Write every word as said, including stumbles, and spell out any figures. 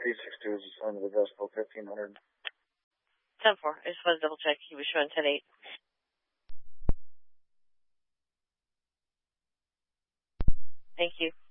eight six two is assigned to the decibel fifteen hundred. ten four. I just wanted to double check. He was showing ten eight. Thank you.